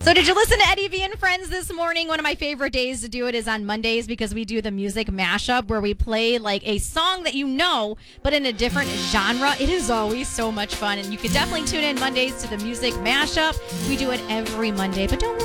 So did you listen to Eddie V and Friends this morning? One of my favorite days to do it is on Mondays because we do the music mashup where we play like a song that you know, but in a different genre. It is always so much fun, and you can definitely tune in Mondays to the music mashup. We do it every Monday, but don't worry.